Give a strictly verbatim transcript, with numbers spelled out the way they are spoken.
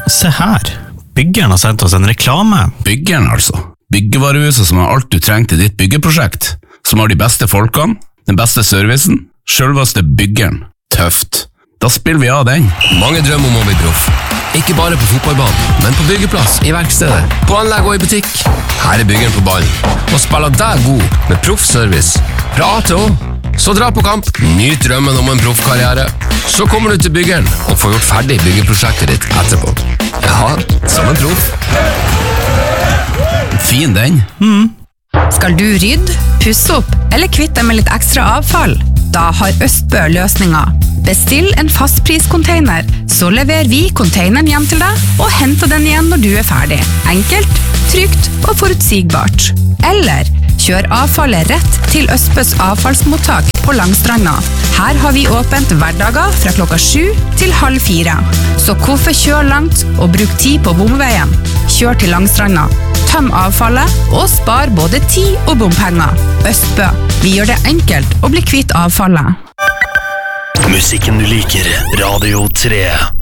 Se her, byggeren har sendt oss en reklame. Byggeren altså. Byggevarehuset som har alt du trenger til ditt byggeprosjekt. Som har de beste folkene, den beste servicen, selveste byggeren. Tøft. Da spiller vi av den. Mange drømmer om å bli proff. Ikke bare på fotballbanen, men på byggeplass, i verkstedet, på anlegg og i butikk. Her er byggeren på ballen, og spiller deg god med proffservice. Fra A til Å. Så dra på kamp, nyt drømmen om en proffkarriere. Så kommer du til byggeren og får gjort ferdig byggeprosjektet ditt etterpå. Ja, som en proff. Fin den. Mm. Skal du rydde, pusse opp eller kvitte med litt ekstra avfall? Da har Østbø løsninger. Bestill en fastpriscontainer, så leverer vi containeren hjem til deg og henter den igjen når du er ferdig. Enkelt, trygt og forutsigbart. Eller kjør avfallet rett til Østbøs avfallsmottak på Langstranda. Her har vi åpent hverdager fra klokka sju til halv fire. Så hvorfor kjør langt og bruk tid på bomveien? Kjør til Langstranda. Tøm avfallet og spar både tid og bompenger. Østbø, vi gjør det enkelt å bli kvitt avfallet. Musikken du liker, Radio tre.